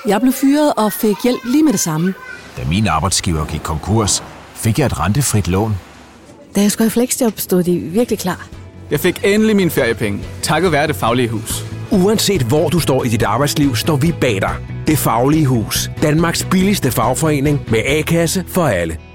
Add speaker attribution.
Speaker 1: Jeg blev fyret og fik hjælp lige med det samme.
Speaker 2: Da min arbejdsgiver gik konkurs, fik jeg et rentefrit lån.
Speaker 1: Da jeg skulle i fleksjob, stod de virkelig klar.
Speaker 3: Jeg fik endelig mine feriepenge, takket være Det Faglige Hus.
Speaker 4: Uanset hvor du står i dit arbejdsliv, står vi bag dig. Det Faglige Hus. Danmarks billigste fagforening med A-kasse for alle.